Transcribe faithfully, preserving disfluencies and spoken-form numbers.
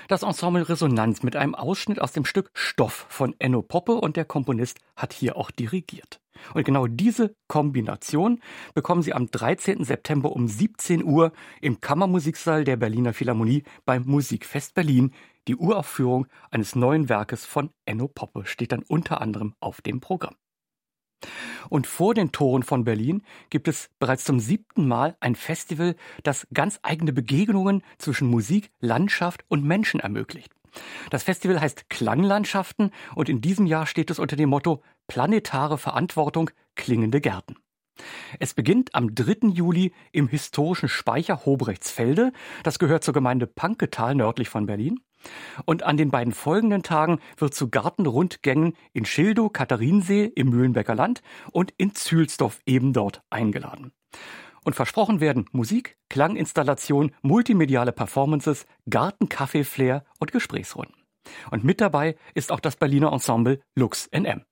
Das Ensemble Resonanz mit einem Ausschnitt aus dem Stück Stoff von Enno Poppe, und der Komponist hat hier auch dirigiert. Und genau diese Kombination bekommen Sie am dreizehnten September um siebzehn Uhr im Kammermusiksaal der Berliner Philharmonie beim Musikfest Berlin. Die Uraufführung eines neuen Werkes von Enno Poppe steht dann unter anderem auf dem Programm. Und vor den Toren von Berlin gibt es bereits zum siebten Mal ein Festival, das ganz eigene Begegnungen zwischen Musik, Landschaft und Menschen ermöglicht. Das Festival heißt Klanglandschaften und in diesem Jahr steht es unter dem Motto Planetare Verantwortung, klingende Gärten. Es beginnt am dritten Juli im historischen Speicher Hobrechtsfelde. Das gehört zur Gemeinde Panketal nördlich von Berlin. Und an den beiden folgenden Tagen wird zu Gartenrundgängen in Schildow, Katharinsee im Mühlenbecker Land und in Zühlsdorf eben dort eingeladen. Und versprochen werden Musik, Klanginstallation, multimediale Performances, Garten-Kaffee-Flair und Gesprächsrunden. Und mit dabei ist auch das Berliner Ensemble Lux N M.